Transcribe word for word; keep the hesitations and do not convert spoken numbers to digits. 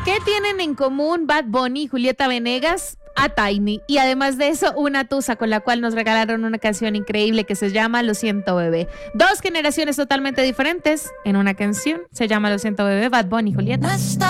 ¿Qué tienen en común Bad Bunny y Julieta Venegas? A Tiny. Y además de eso, una tusa con la cual nos regalaron una canción increíble que se llama Lo siento, bebé. Dos generaciones totalmente diferentes en una canción. Se llama Lo siento, bebé, Bad Bunny y Julieta.